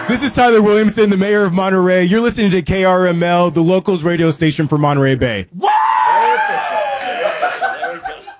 This is Tyler Williamson, the mayor of Monterey. You're listening to KRML, the locals radio station for Monterey Bay. There we go.